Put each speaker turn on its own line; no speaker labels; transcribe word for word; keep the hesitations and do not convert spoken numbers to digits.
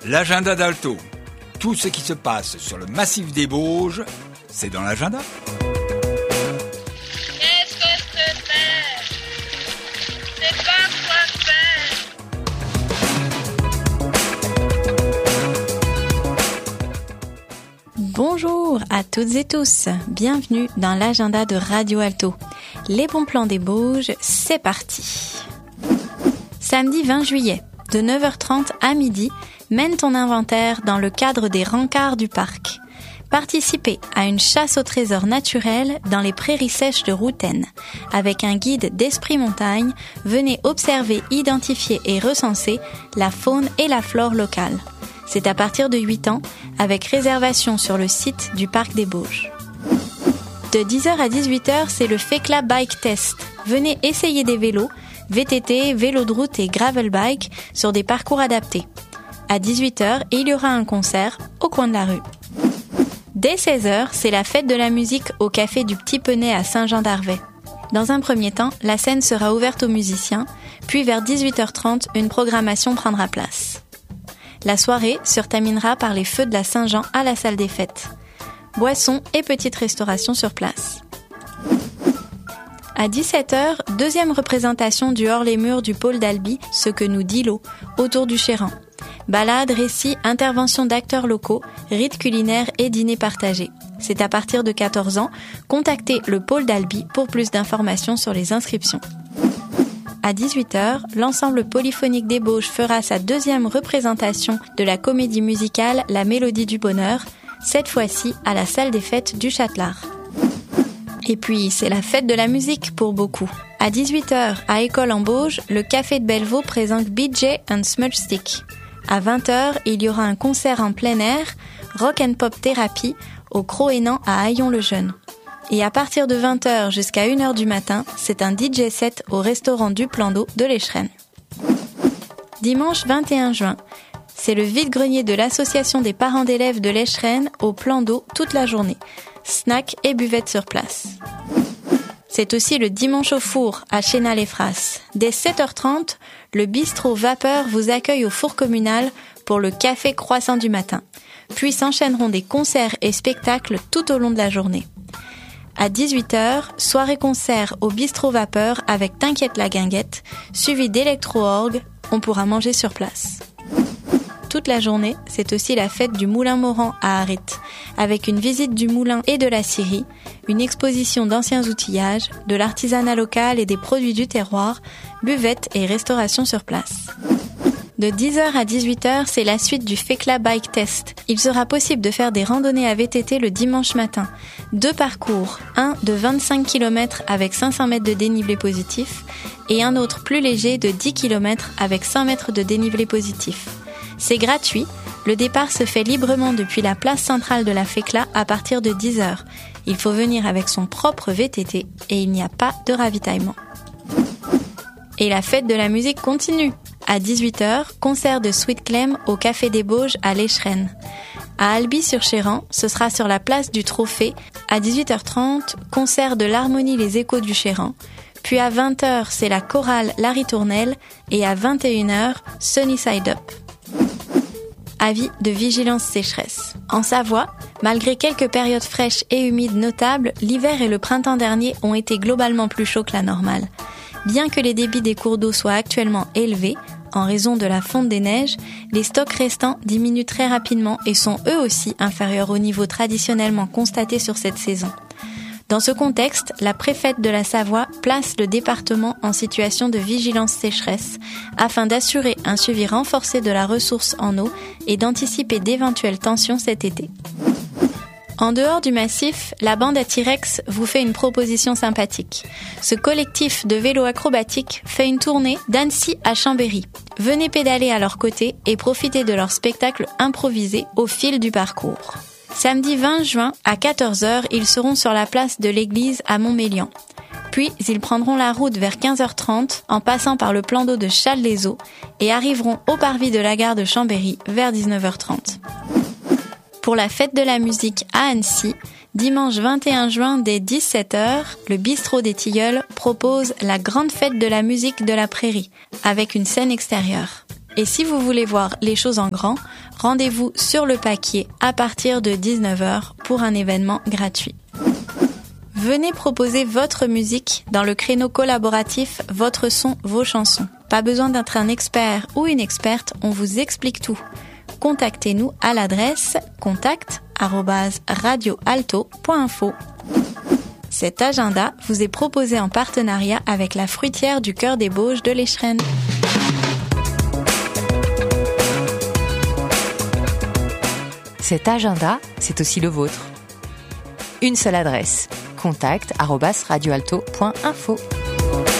L'agenda d'Alto. Tout ce qui se passe sur le massif des Bauges, c'est dans l'agenda.
Qu'est-ce que je peux faire? Je sais pas quoi faire.
Bonjour à toutes et tous, bienvenue dans l'agenda de Radio Alto. Les bons plans des Bauges, c'est parti. Samedi vingt juillet, de neuf heures trente à midi, mène ton inventaire dans le cadre des rencarts du parc. Participez à une chasse au trésor naturel dans les prairies sèches de Routaine. Avec un guide d'Esprit Montagne, venez observer, identifier et recenser la faune et la flore locale. C'est à partir de huit ans, avec réservation sur le site du Parc des Bauges. De dix heures à dix-huit heures, c'est le Fekla Bike Test. Venez essayer des vélos, V T T, vélo de route et gravel bike sur des parcours adaptés. À dix-huit heures, il y aura un concert au coin de la rue. Dès seize heures, c'est la fête de la musique au café du Petit Penay à Saint-Jean-d'Arvey. Dans un premier temps, la scène sera ouverte aux musiciens, puis vers dix-huit heures trente, une programmation prendra place. La soirée se terminera par les feux de la Saint-Jean à la salle des fêtes. Boissons et petite restauration sur place. À dix-sept heures, deuxième représentation du hors-les-murs du pôle d'Albi, ce que nous dit l'eau, autour du Chéran. Balades, récits, interventions d'acteurs locaux, rites culinaires et dîners partagés. C'est à partir de quatorze ans. Contactez le pôle d'Albi pour plus d'informations sur les inscriptions. À dix-huit heures, l'ensemble polyphonique des Bauges fera sa deuxième représentation de la comédie musicale La Mélodie du Bonheur, cette fois-ci à la salle des fêtes du Châtelard. Et puis, c'est la fête de la musique pour beaucoup. À dix-huit heures, à École en Bauges, le Café de Bellevaux présente B J and Smudge Stick. À vingt heures, il y aura un concert en plein air, Rock and Pop Thérapie, au Croénan à Haillon-le-Jeune. Et à partir de vingt heures jusqu'à une heure du matin, c'est un D J set au restaurant du Plan d'eau de l'Échrennes. Dimanche vingt et un juin, c'est le vide-grenier de l'association des parents d'élèves de l'Échrennes au Plan d'eau toute la journée. Snacks et buvettes sur place. C'est aussi le dimanche au four à Chénal-les-Frasses. Dès sept heures trente, le bistrot Vapeur vous accueille au four communal pour le café croissant du matin. Puis s'enchaîneront des concerts et spectacles tout au long de la journée. À dix-huit heures, soirée-concert au bistrot Vapeur avec T'inquiète la guinguette, suivi d'électro-orgue, on pourra manger sur place. Toute la journée, c'est aussi la fête du Moulin Morand à Arrit, avec une visite du moulin et de la scierie, une exposition d'anciens outillages, de l'artisanat local et des produits du terroir, buvettes et restauration sur place. De dix heures à dix-huit heures, c'est la suite du Fekla Bike Test. Il sera possible de faire des randonnées à V T T le dimanche matin. Deux parcours, un de vingt-cinq kilomètres avec cinq cents mètres de dénivelé positif et un autre plus léger de dix kilomètres avec cent mètres de dénivelé positif. C'est gratuit, le départ se fait librement depuis la place centrale de la Fekla à partir de dix heures. Il faut venir avec son propre V T T et il n'y a pas de ravitaillement. Et la fête de la musique continue. À dix-huit heures, concert de Sweet Clem au Café des Bauges à l'Échrennes. À Albi-sur-Chéran, ce sera sur la place du Trophée. À dix-huit heures trente, concert de l'Harmonie Les Échos du Chéran. Puis à vingt heures, c'est la chorale La Ritournelle et à vingt et une heures, Sunny Side Up. Avis de vigilance sécheresse. En Savoie, malgré quelques périodes fraîches et humides notables, l'hiver et le printemps dernier ont été globalement plus chauds que la normale. Bien que les débits des cours d'eau soient actuellement élevés, en raison de la fonte des neiges, les stocks restants diminuent très rapidement et sont eux aussi inférieurs au niveau traditionnellement constaté sur cette saison. Dans ce contexte, la préfète de la Savoie place le département en situation de vigilance sécheresse afin d'assurer un suivi renforcé de la ressource en eau et d'anticiper d'éventuelles tensions cet été. En dehors du massif, la bande à T-Rex vous fait une proposition sympathique. Ce collectif de vélos acrobatiques fait une tournée d'Annecy à Chambéry. Venez pédaler à leur côté et profiter de leur spectacle improvisé au fil du parcours. Samedi vingt juin, à quatorze heures, ils seront sur la place de l'église à Montmélian. Puis, ils prendront la route vers quinze heures trente en passant par le plan d'eau de Châles-les-Eaux et arriveront au parvis de la gare de Chambéry vers dix-neuf heures trente. Pour la fête de la musique à Annecy, dimanche vingt et un juin dès dix-sept heures, le bistrot des Tilleuls propose la grande fête de la musique de la prairie avec une scène extérieure. Et si vous voulez voir les choses en grand, rendez-vous sur le Paquier à partir de dix-neuf heures pour un événement gratuit. Venez proposer votre musique dans le créneau collaboratif Votre son, vos chansons. Pas besoin d'être un expert ou une experte, on vous explique tout. Contactez-nous à l'adresse contact arobase radio alto point info. Cet agenda vous est proposé en partenariat avec la fruitière du Cœur des Bauges de l'Échrennes.
Cet agenda, c'est aussi le vôtre. Une seule adresse, contact arobase radio alto point info.